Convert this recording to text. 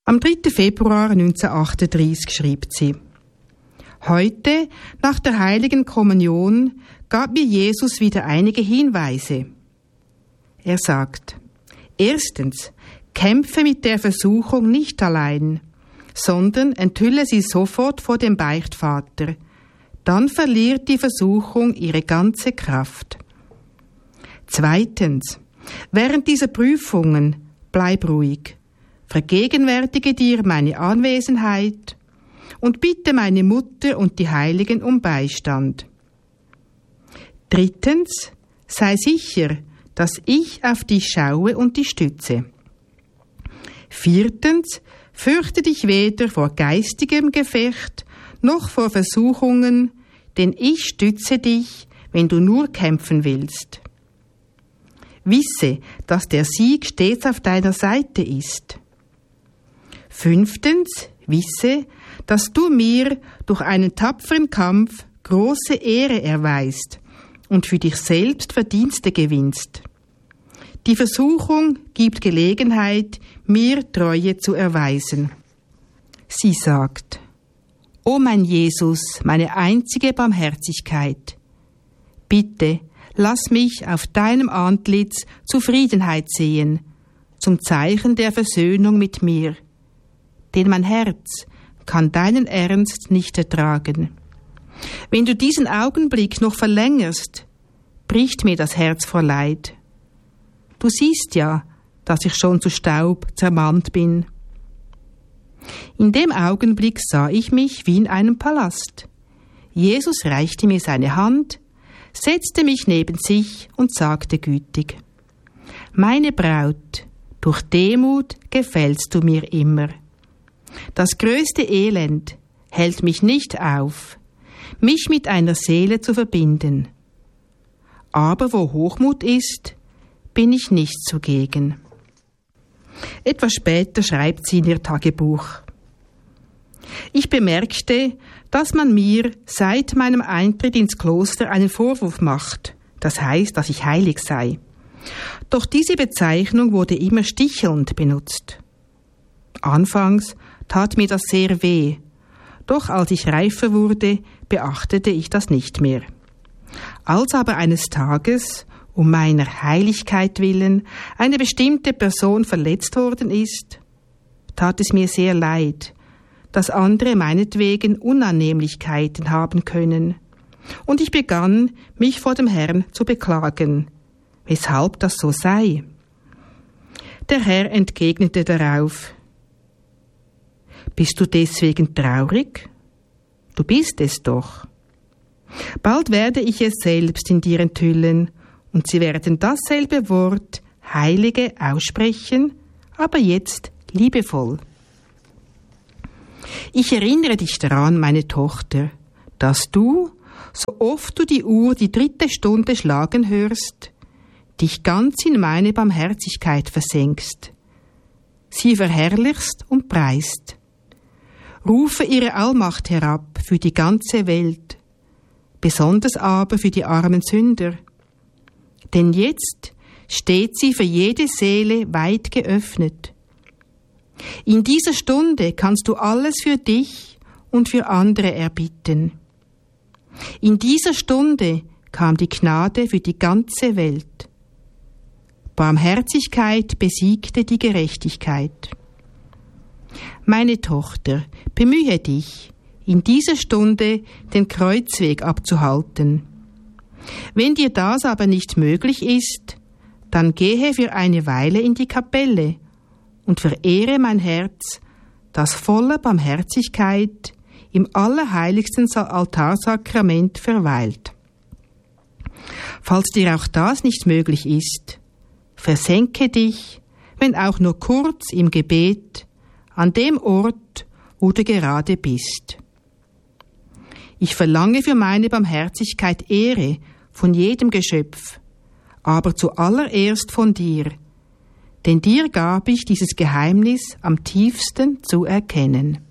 Am 3. Februar 1938 schrieb sie: Heute, nach der heiligen Kommunion, gab mir Jesus wieder einige Hinweise. Er sagt: Erstens, kämpfe mit der Versuchung nicht allein, sondern enthülle sie sofort vor dem Beichtvater. Dann verliert die Versuchung ihre ganze Kraft. Zweitens, während dieser Prüfungen bleib ruhig. Vergegenwärtige dir meine Anwesenheit und bitte meine Mutter und die Heiligen um Beistand. Drittens, sei sicher, dass ich auf dich schaue und dich stütze. Viertens, fürchte dich weder vor geistigem Gefecht noch vor Versuchungen, denn ich stütze dich, wenn du nur kämpfen willst. Wisse, dass der Sieg stets auf deiner Seite ist. Fünftens, wisse, dass du mir durch einen tapferen Kampf große Ehre erweist und für dich selbst Verdienste gewinnst. Die Versuchung gibt Gelegenheit, mir Treue zu erweisen. Sie sagt: O mein Jesus, meine einzige Barmherzigkeit, bitte lass mich auf deinem Antlitz Zufriedenheit sehen, zum Zeichen der Versöhnung mit mir. Denn mein Herz kann deinen Ernst nicht ertragen. Wenn du diesen Augenblick noch verlängerst, bricht mir das Herz vor Leid. Du siehst ja, dass ich schon zu Staub zermalmt bin. In dem Augenblick sah ich mich wie in einem Palast. Jesus reichte mir seine Hand, setzte mich neben sich und sagte gütig: Meine Braut, durch Demut gefällst du mir immer. Das größte Elend hält mich nicht auf, mich mit einer Seele zu verbinden. Aber wo Hochmut ist, bin ich nicht zugegen. Etwas später schreibt sie in ihr Tagebuch: Ich bemerkte, dass man mir seit meinem Eintritt ins Kloster einen Vorwurf macht, das heißt, dass ich heilig sei. Doch diese Bezeichnung wurde immer stichelnd benutzt. Anfangs tat mir das sehr weh, doch als ich reifer wurde, beachtete ich das nicht mehr. Als aber eines Tages, um meiner Heiligkeit willen, eine bestimmte Person verletzt worden ist, tat es mir sehr leid, dass andere meinetwegen Unannehmlichkeiten haben können, und ich begann, mich vor dem Herrn zu beklagen, weshalb das so sei. Der Herr entgegnete darauf: Bist du deswegen traurig? Du bist es doch. Bald werde ich es selbst in dir enthüllen, und sie werden dasselbe Wort, Heilige, aussprechen, aber jetzt liebevoll. Ich erinnere dich daran, meine Tochter, dass du, so oft du die Uhr die 3. Stunde schlagen hörst, dich ganz in meine Barmherzigkeit versenkst, sie verherrlichst und preist. Rufe ihre Allmacht herab für die ganze Welt, besonders aber für die armen Sünder. Denn jetzt steht sie für jede Seele weit geöffnet. In dieser Stunde kannst du alles für dich und für andere erbitten. In dieser Stunde kam die Gnade für die ganze Welt. Barmherzigkeit besiegte die Gerechtigkeit. Meine Tochter, bemühe dich, in dieser Stunde den Kreuzweg abzuhalten. Wenn dir das aber nicht möglich ist, dann gehe für eine Weile in die Kapelle und verehre mein Herz, das voller Barmherzigkeit im allerheiligsten Altarsakrament verweilt. Falls dir auch das nicht möglich ist, versenke dich, wenn auch nur kurz im Gebet, an dem Ort, wo du gerade bist. Ich verlange für meine Barmherzigkeit Ehre von jedem Geschöpf, aber zuallererst von dir, denn dir gab ich dieses Geheimnis am tiefsten zu erkennen.